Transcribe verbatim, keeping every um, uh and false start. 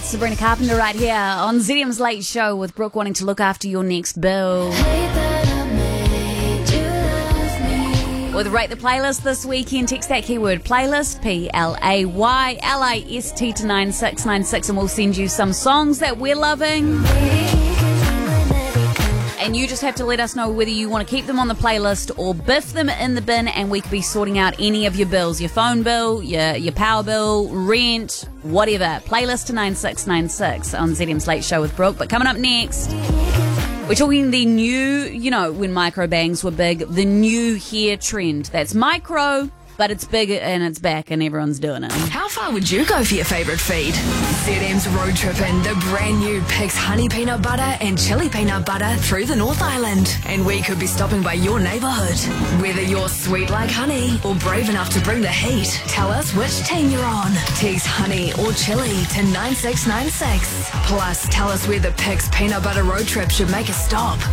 Sabrina Carpenter right here on Z M's Late Show with Brooke wanting to look after your next bill. With Rate the Playlist this weekend, text that keyword playlist, P L A Y L I S T to nine six nine six, and we'll send you some songs that we're loving. And you just have to let us know whether you want to keep them on the playlist or biff them in the bin, and we could be sorting out any of your bills, your phone bill, your, your power bill, rent, whatever. Playlist to nine six nine six on Z M's Late Show with Brooke. But coming up next, we're talking the new, you know, when micro bangs were big, the new hair trend. That's micro, but it's big and it's back and everyone's doing it. How far would you go for your favourite feed? Z M's road tripping the brand new Pix Honey Peanut Butter and Chili Peanut Butter through the North Island. And we could be stopping by your neighbourhood. Whether you're sweet like honey or brave enough to bring the heat, tell us which team you're on. Text honey or chili to nine six nine six. Plus, tell us where the Pix Peanut Butter road trip should make a stop.